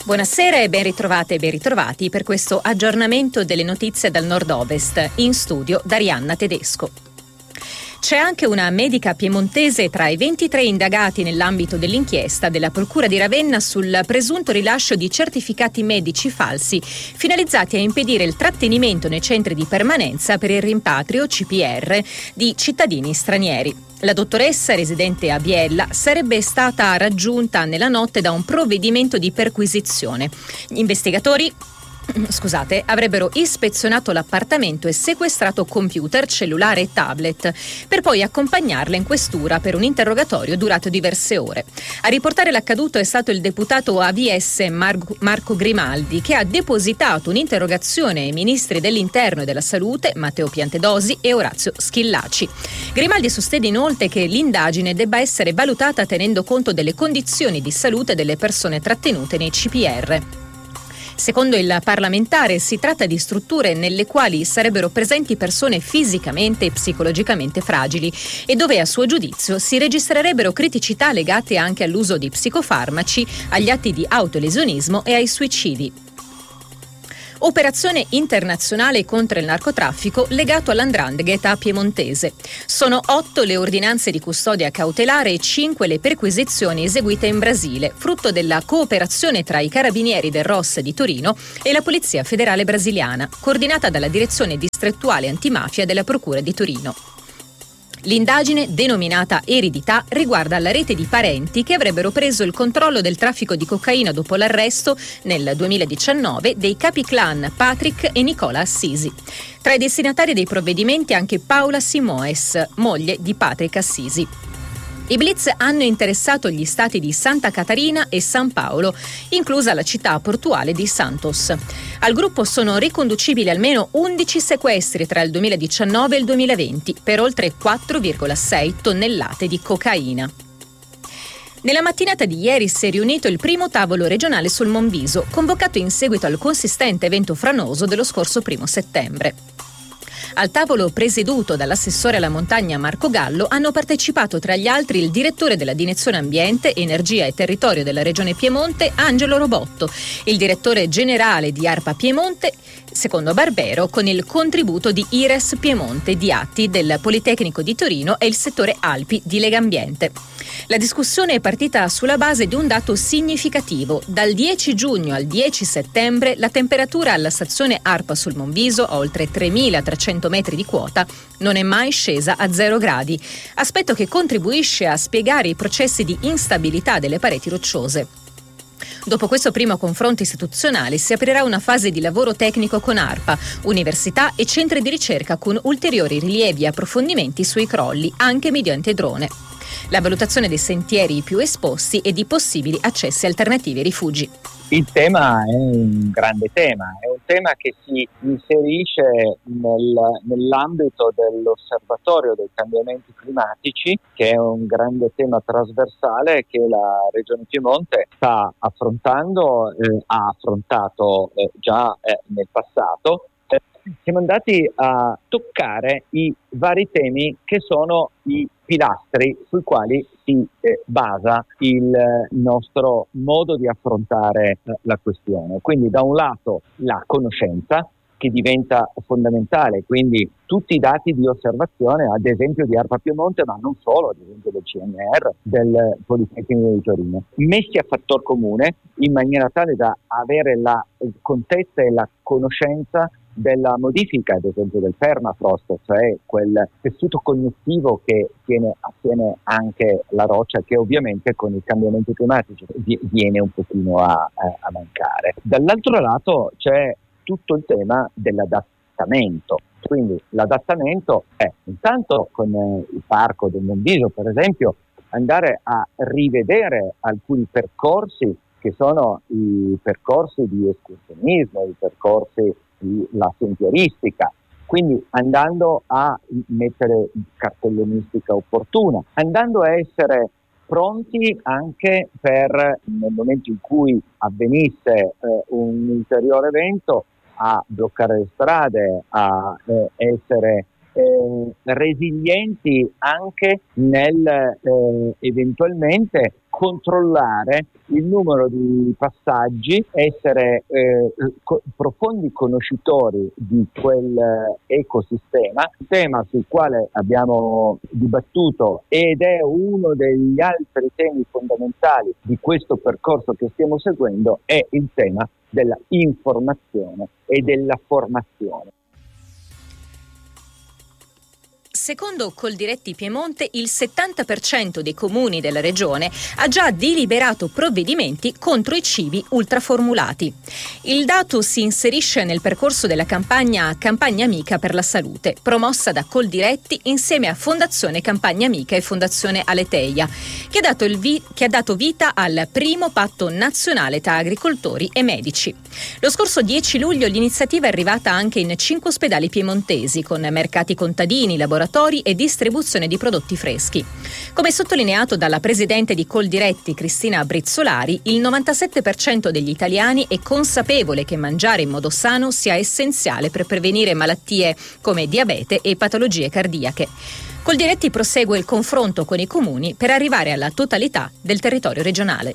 Buonasera e ben ritrovate e ben ritrovati per questo aggiornamento delle notizie dal nord-ovest. In studio Darianna Tedesco. C'è anche una medica piemontese tra i 23 indagati nell'ambito dell'inchiesta della Procura di Ravenna sul presunto rilascio di certificati medici falsi finalizzati a impedire il trattenimento nei centri di permanenza per il rimpatrio CPR di cittadini stranieri. La dottoressa, residente a Biella, sarebbe stata raggiunta nella notte da un provvedimento di perquisizione. Gli investigatori avrebbero ispezionato l'appartamento e sequestrato computer, cellulare e tablet, per poi accompagnarla in questura per un interrogatorio durato diverse ore. A riportare l'accaduto è stato il deputato AVS Marco Grimaldi, che ha depositato un'interrogazione ai ministri dell'Interno e della Salute, Matteo Piantedosi e Orazio Schillaci. Grimaldi sostiene inoltre che l'indagine debba essere valutata tenendo conto delle condizioni di salute delle persone trattenute nei CPR. Secondo il parlamentare si tratta di strutture nelle quali sarebbero presenti persone fisicamente e psicologicamente fragili e dove a suo giudizio si registrerebbero criticità legate anche all'uso di psicofarmaci, agli atti di autolesionismo e ai suicidi. Operazione internazionale contro il narcotraffico legato all''ndrangheta piemontese. Sono 8 le ordinanze di custodia cautelare e 5 le perquisizioni eseguite in Brasile, frutto della cooperazione tra i carabinieri del ROS di Torino e la Polizia Federale Brasiliana, coordinata dalla Direzione Distrettuale Antimafia della Procura di Torino. L'indagine, denominata Eredità, riguarda la rete di parenti che avrebbero preso il controllo del traffico di cocaina dopo l'arresto, nel 2019, dei capi clan Patrick e Nicola Assisi. Tra i destinatari dei provvedimenti anche Paola Simoes, moglie di Patrick Assisi. I blitz hanno interessato gli stati di Santa Catarina e San Paolo, inclusa la città portuale di Santos. Al gruppo sono riconducibili almeno 11 sequestri tra il 2019 e il 2020 per oltre 4,6 tonnellate di cocaina. Nella mattinata di ieri si è riunito il primo tavolo regionale sul Monviso, convocato in seguito al consistente evento franoso dello scorso 1 settembre. Al tavolo presieduto dall'assessore alla montagna Marco Gallo hanno partecipato tra gli altri il direttore della Direzione Ambiente, Energia e Territorio della Regione Piemonte, Angelo Robotto, il direttore generale di ARPA Piemonte, secondo Barbero, con il contributo di IRES Piemonte, di Atti del Politecnico di Torino e il settore Alpi di Legambiente. La discussione è partita sulla base di un dato significativo. Dal 10 giugno al 10 settembre la temperatura alla stazione ARPA sul Monviso, a oltre 3.300 metri di quota, non è mai scesa a 0 gradi, aspetto che contribuisce a spiegare i processi di instabilità delle pareti rocciose. Dopo questo primo confronto istituzionale si aprirà una fase di lavoro tecnico con ARPA, università e centri di ricerca con ulteriori rilievi e approfondimenti sui crolli, anche mediante drone. La valutazione dei sentieri più esposti e di possibili accessi alternativi ai rifugi. Il tema è un grande tema, è un tema che si inserisce nell'ambito dell'osservatorio dei cambiamenti climatici, che è un grande tema trasversale che la Regione Piemonte sta affrontando, ha affrontato già nel passato. Siamo andati a toccare i vari temi che sono i pilastri sui quali si basa il nostro modo di affrontare la questione. Quindi da un lato la conoscenza, che diventa fondamentale, quindi tutti i dati di osservazione, ad esempio di ARPA Piemonte, ma non solo, ad esempio del CNR, del Politecnico di Torino, messi a fattor comune in maniera tale da avere la contezza e la conoscenza della modifica, ad esempio, del permafrost, cioè quel tessuto connettivo che attiene anche la roccia, che ovviamente con i cambiamenti climatici viene un pochino a mancare. Dall'altro lato c'è tutto il tema dell'adattamento. Quindi l'adattamento è intanto con il parco del Monviso, per esempio, andare a rivedere alcuni percorsi che sono i percorsi di escursionismo, i percorsi la sentieristica, quindi andando a mettere cartellonistica opportuna, andando a essere pronti anche per, nel momento in cui avvenisse un ulteriore evento, a bloccare le strade, a essere resilienti anche nel eventualmente controllare il numero di passaggi, essere profondi conoscitori di quel ecosistema, un tema sul quale abbiamo dibattuto ed è uno degli altri temi fondamentali di questo percorso che stiamo seguendo, è il tema della informazione e della formazione. Secondo Coldiretti Piemonte, il 70% dei comuni della regione ha già deliberato provvedimenti contro i cibi ultraformulati. Il dato si inserisce nel percorso della campagna Amica per la Salute, promossa da Coldiretti insieme a Fondazione Campagna Amica e Fondazione Aleteia, che ha dato vita al primo patto nazionale tra agricoltori e medici. Lo scorso 10 luglio l'iniziativa è arrivata anche in 5 ospedali piemontesi, con mercati contadini, laboratori e distribuzione di prodotti freschi. Come sottolineato dalla presidente di Coldiretti, Cristina Brizzolari, il 97% degli italiani è consapevole che mangiare in modo sano sia essenziale per prevenire malattie come diabete e patologie cardiache. Coldiretti prosegue il confronto con i comuni per arrivare alla totalità del territorio regionale.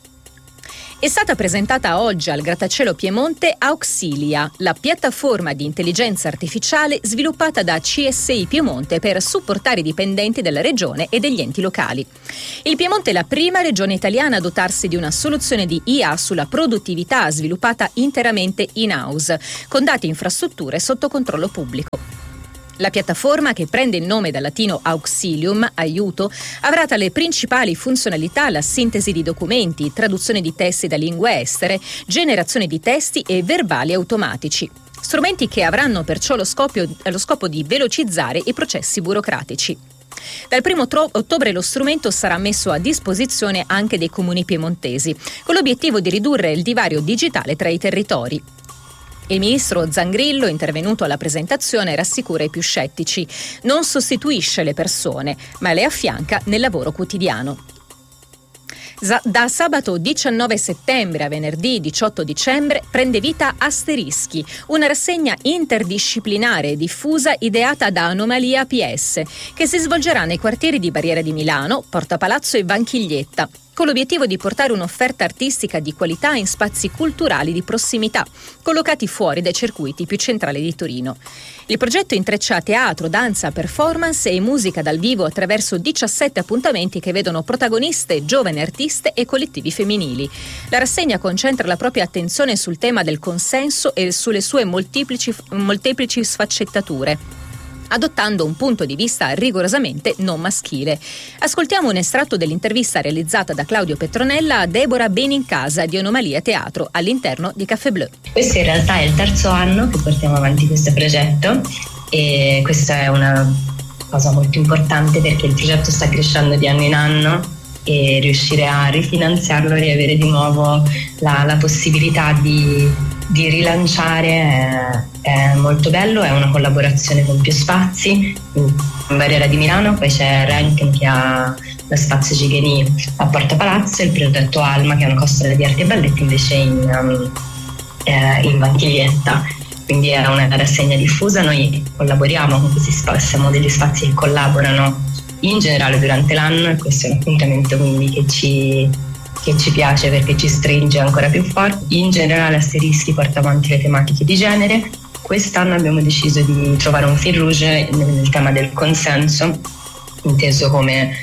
È stata presentata oggi al Grattacielo Piemonte Auxilia, la piattaforma di intelligenza artificiale sviluppata da CSI Piemonte per supportare i dipendenti della regione e degli enti locali. Il Piemonte è la prima regione italiana a dotarsi di una soluzione di IA sulla produttività sviluppata interamente in-house, con dati e infrastrutture sotto controllo pubblico. La piattaforma, che prende il nome dal latino auxilium, aiuto, avrà tra le principali funzionalità la sintesi di documenti, traduzione di testi da lingue estere, generazione di testi e verbali automatici. Strumenti che avranno perciò lo scopo di velocizzare i processi burocratici. Dal 1° ottobre lo strumento sarà messo a disposizione anche dei comuni piemontesi, con l'obiettivo di ridurre il divario digitale tra i territori. Il ministro Zangrillo, intervenuto alla presentazione, rassicura i più scettici. Non sostituisce le persone, ma le affianca nel lavoro quotidiano. Da sabato 19 settembre a venerdì 18 dicembre prende vita Asterischi, una rassegna interdisciplinare e diffusa ideata da Anomalia PS, che si svolgerà nei quartieri di Barriera di Milano, Porta Palazzo e Vanchiglietta, con l'obiettivo di portare un'offerta artistica di qualità in spazi culturali di prossimità, collocati fuori dai circuiti più centrali di Torino. Il progetto intreccia teatro, danza, performance e musica dal vivo attraverso 17 appuntamenti che vedono protagoniste giovani artiste e collettivi femminili. La rassegna concentra la propria attenzione sul tema del consenso e sulle sue molteplici sfaccettature, adottando un punto di vista rigorosamente non maschile. Ascoltiamo un estratto dell'intervista realizzata da Claudio Petronella a Deborah Benincasa di Anomalia Teatro all'interno di Café Bleu. Questo in realtà è il 3° anno che portiamo avanti questo progetto e questa è una cosa molto importante perché il progetto sta crescendo di anno in anno e riuscire a rifinanziarlo e riavere di nuovo la possibilità di rilanciare è molto bello. È una collaborazione con più spazi in Barriera di Milano, poi c'è Renken che ha lo spazio Cigeni a Porta Palazzo e il progetto Alma che è una costola di arte e balletti invece in Vanchiglietta, quindi è una rassegna diffusa. Noi collaboriamo con questi spazi, siamo degli spazi che collaborano in generale durante l'anno e questo è un appuntamento quindi che ci piace perché ci stringe ancora più forte. In generale Asterischi porta avanti le tematiche di genere. Quest'anno abbiamo deciso di trovare un fil rouge nel tema del consenso, inteso come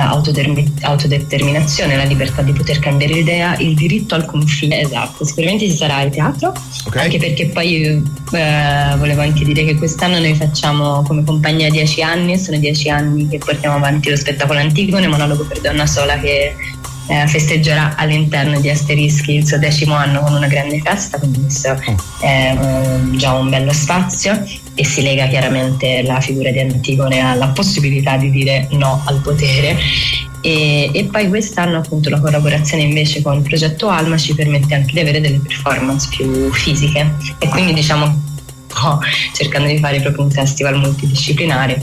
autodeterminazione, la libertà di poter cambiare idea, il diritto al confine. Esatto, sicuramente ci sarà il teatro, okay. Anche perché poi volevo anche dire che quest'anno noi facciamo come compagnia 10 anni, sono 10 anni che portiamo avanti lo spettacolo Antigone, monologo per donna sola, che festeggerà all'interno di Asterischi il suo 10° anno con una grande festa, quindi questo è già un bello spazio e si lega chiaramente la figura di Antigone alla possibilità di dire no al potere e poi quest'anno appunto la collaborazione invece con il progetto Alma ci permette anche di avere delle performance più fisiche e quindi diciamo cercando di fare proprio un festival multidisciplinare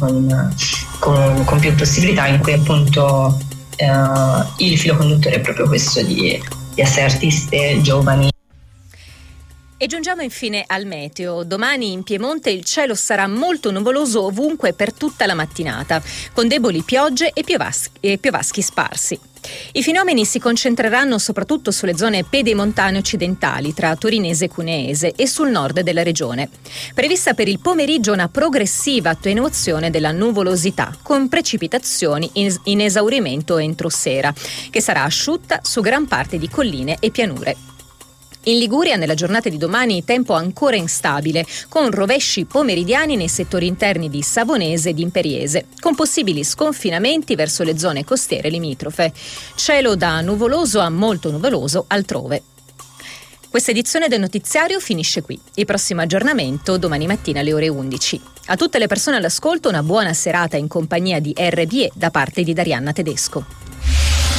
con più possibilità in cui appunto il filo conduttore è proprio questo di essere artiste giovani. E giungiamo infine al meteo. Domani in Piemonte il cielo sarà molto nuvoloso ovunque per tutta la mattinata, con deboli piogge e piovaschi sparsi. I fenomeni si concentreranno soprattutto sulle zone pedemontane occidentali tra Torinese e Cuneese e sul nord della regione. Prevista per il pomeriggio una progressiva attenuazione della nuvolosità, con precipitazioni in esaurimento entro sera, che sarà asciutta su gran parte di colline e pianure. In Liguria nella giornata di domani tempo ancora instabile, con rovesci pomeridiani nei settori interni di Savonese ed Imperiese, con possibili sconfinamenti verso le zone costiere limitrofe. Cielo da nuvoloso a molto nuvoloso altrove. Questa edizione del notiziario finisce qui. Il prossimo aggiornamento domani mattina alle ore 11. A tutte le persone all'ascolto una buona serata in compagnia di RBE da parte di Darianna Tedesco.